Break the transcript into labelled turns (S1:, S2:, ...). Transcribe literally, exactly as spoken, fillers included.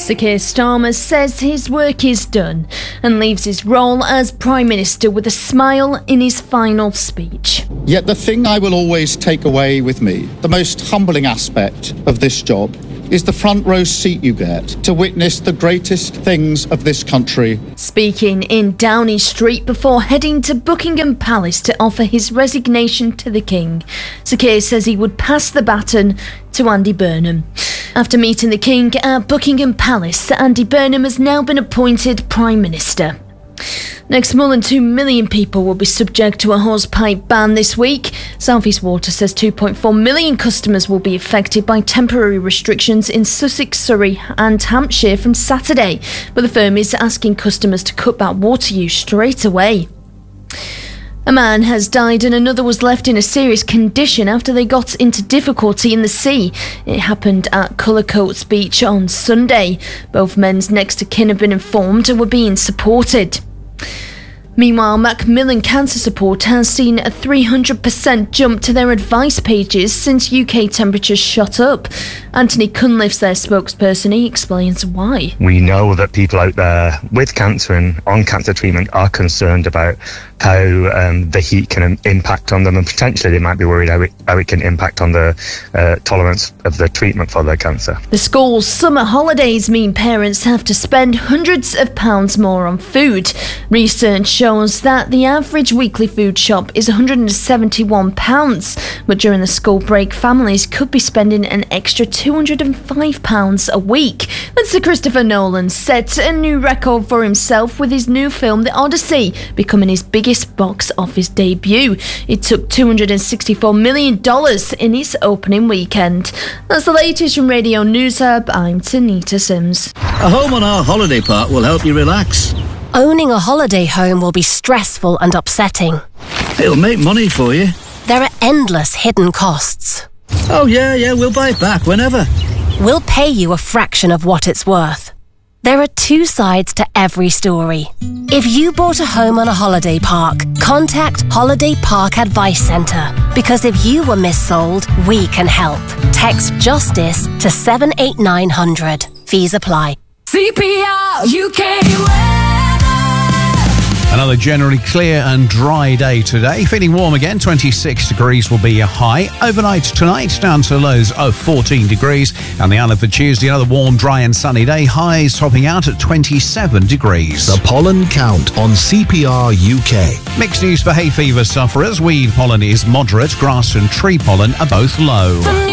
S1: Sir Keir Starmer says his work is done and leaves his role as Prime Minister with a smile in his final speech.
S2: Yet the thing I will always take away with me, the most humbling aspect of this job, is the front row seat you get to witness the greatest things of this country.
S1: Speaking in Downing Street before heading to Buckingham Palace to offer his resignation to the King, Sir Keir says he would pass the baton to Andy Burnham. After meeting the King at Buckingham Palace, Andy Burnham has now been appointed Prime Minister. Next, more than two million people will be subject to a hosepipe ban this week. South East Water says two point four million customers will be affected by temporary restrictions in Sussex, Surrey and Hampshire from Saturday, but the firm is asking customers to cut back water use straight away. A man has died and another was left in a serious condition after they got into difficulty in the sea. It happened at Cullercoats Beach on Sunday. Both men's next of kin have been informed and were being supported. Meanwhile, Macmillan Cancer Support has seen a three hundred percent jump to their advice pages since U K temperatures shot up. Anthony Cunliffe's their spokesperson. He explains why.
S3: We know that people out there with cancer and on cancer treatment are concerned about how um, the heat can impact on them, and potentially they might be worried how it, how it can impact on the uh, tolerance of the treatment for their cancer.
S1: The school's summer holidays mean parents have to spend hundreds of pounds more on food. Research shows that the average weekly food shop is one hundred seventy-one pounds, but during the school break, families could be spending an extra two hundred five pounds a week. And Sir Christopher Nolan set a new record for himself with his new film, The Odyssey, becoming his biggest box office debut. It took two hundred sixty-four million dollars in its opening weekend. That's the latest from Radio News Hub. I'm Tanita Sims.
S4: A home on our holiday park will help you relax.
S5: Owning a holiday home will be stressful and upsetting.
S4: It'll make money for you.
S5: There are endless hidden costs.
S4: Oh yeah, yeah, we'll buy it back whenever.
S5: We'll pay you a fraction of what it's worth. There are two sides to every story. If you bought a home on a holiday park, contact Holiday Park Advice Centre, because if you were missold, we can help. Text JUSTICE to seven eight nine hundred. Fees apply.
S6: C P R U K weather.
S7: Another generally clear and dry day today. Feeling warm again, twenty-six degrees will be a high. Overnight tonight, down to lows of fourteen degrees. And the outlook for Tuesday, another warm, dry and sunny day. Highs topping out at twenty-seven degrees.
S8: The pollen count on C P R U K.
S7: Mixed news for hay fever sufferers. Weed pollen is moderate. Grass and tree pollen are both low.